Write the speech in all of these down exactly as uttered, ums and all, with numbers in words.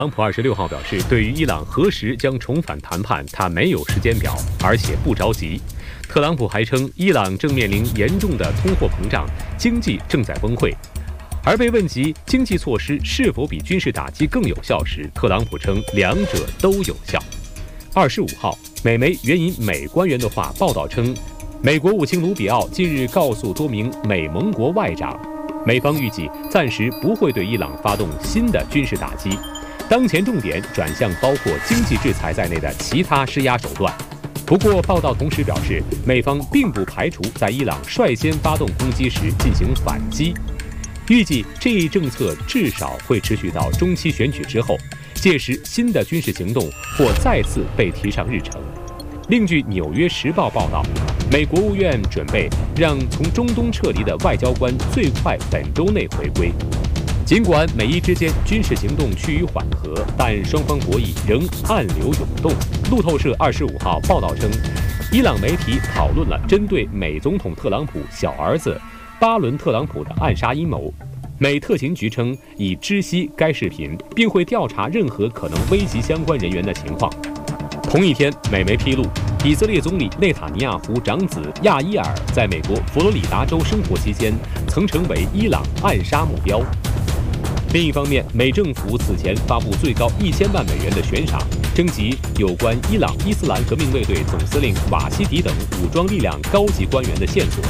特朗普二十六号表示，对于伊朗何时将重返谈判，他没有时间表，而且不着急。特朗普还称，伊朗正面临严重的通货膨胀，经济正在崩溃。而被问及经济措施是否比军事打击更有效时，特朗普称两者都有效。二十五号，美媒援引美官员的话报道称，美国务卿卢比奥近日告诉多名美盟国外长，美方预计暂时不会对伊朗发动新的军事打击，当前重点转向包括经济制裁在内的其他施压手段。不过，报道同时表示，美方并不排除在伊朗率先发动攻击时进行反击。预计这一政策至少会持续到中期选举之后，届时新的军事行动或再次被提上日程。另据《纽约时报》报道，美国务院准备让从中东撤离的外交官最快本周内回归。尽管美伊之间军事行动趋于缓和，但双方博弈仍暗流涌动。路透社二十五号报道称，伊朗媒体讨论了针对美总统特朗普小儿子巴伦特朗普的暗杀阴谋。美特勤局称已知悉该视频，并会调查任何可能危及相关人员的情况。同一天，美媒披露，以色列总理内塔尼亚胡长子亚伊尔在美国佛罗里达州生活期间，曾成为伊朗暗杀目标。另一方面，美政府此前发布最高一千万美元的悬赏，征集有关伊朗伊斯兰革命卫队总司令瓦希迪等武装力量高级官员的线索。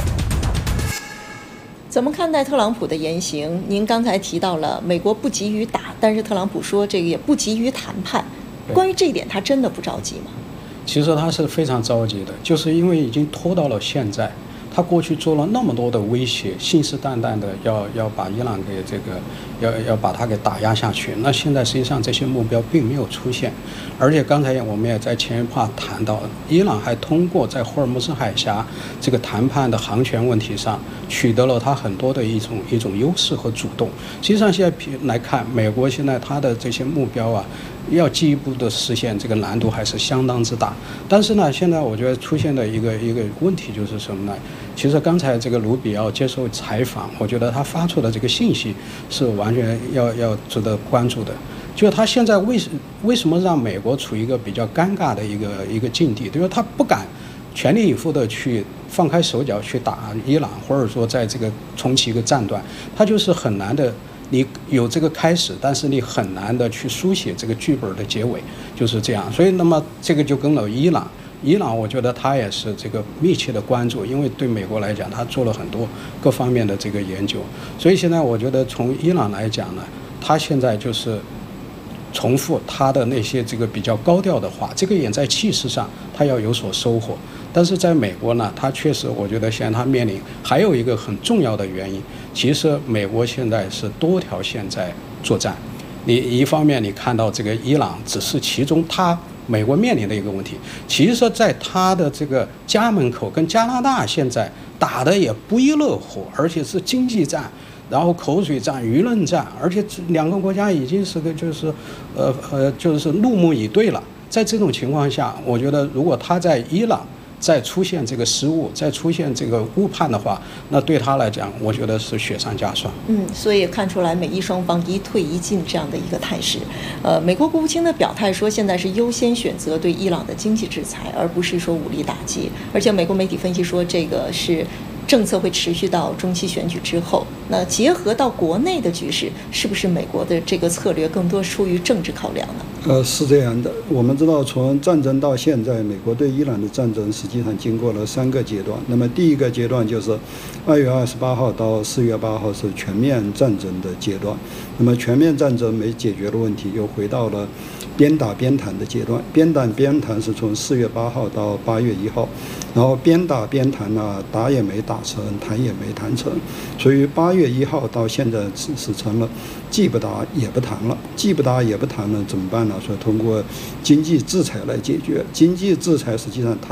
怎么看待特朗普的言行？您刚才提到了美国不急于打，但是特朗普说这个也不急于谈判。关于这一点，他真的不着急吗？ 其实他是非常着急的，就是因为已经拖到了现在。他过去做了那么多的威胁，信誓旦旦的要要把伊朗给这个，要要把它给打压下去。那现在实际上这些目标并没有出现，而且刚才我们也在前一 part 谈到，伊朗还通过在霍尔木兹海峡这个谈判的航权问题上取得了它很多的一种一种优势和主动。实际上现在来看，美国现在它的这些目标啊，要进一步的实现，这个难度还是相当之大。但是呢，现在我觉得出现的一个一个问题就是什么呢？其实刚才这个卢比奥接受采访，我觉得他发出的这个信息是完全要要值得关注的。就是他现在为什为什么让美国处于一个比较尴尬的一个一个境地？就是他不敢全力以赴的去放开手脚去打伊朗，或者说在这个重启一个战端，他就是很难的。你有这个开始，但是你很难的去书写这个剧本的结尾，就是这样。所以，那么这个就跟了伊朗。伊朗，我觉得他也是这个密切的关注，因为对美国来讲，他做了很多各方面的这个研究。所以现在我觉得从伊朗来讲呢，他现在就是重复他的那些这个比较高调的话，这个也在气势上他要有所收获。但是在美国呢，他确实我觉得现在他面临还有一个很重要的原因，其实美国现在是多条线在作战。你一方面你看到这个伊朗只是其中他美国面临的一个问题，其实在他的这个家门口跟加拿大现在打的也不亦乐乎，而且是经济战，然后口水战、舆论战，而且两个国家已经是个就是呃呃就是怒目以对了。在这种情况下，我觉得如果他在伊朗再出现这个失误，再出现这个误判的话，那对他来讲，我觉得是雪上加霜。 嗯，所以看出来美伊双方一退一进这样的一个态势。呃，美国国务卿的表态说，现在是优先选择对伊朗的经济制裁，而不是说武力打击。而且美国媒体分析说，这个是政策会持续到中期选举之后。那结合到国内的局势，是不是美国的这个策略更多出于政治考量呢？ 呃，是这样的。我们知道，从战争到现在，美国对伊朗的战争实际上经过了三个阶段。那么第一个阶段就是二月二十八号到四月八号是全面战争的阶段。那么全面战争没解决的问题，又回到了边打边谈的阶段。边打边谈是从四月八号到八月一号，然后边打边谈呢，打也没打成，谈也没谈成，所以八月一号到现在是是成了既不打也不谈了。既不打也不谈了，怎么办呢？说通过经济制裁来解决。经济制裁实际上它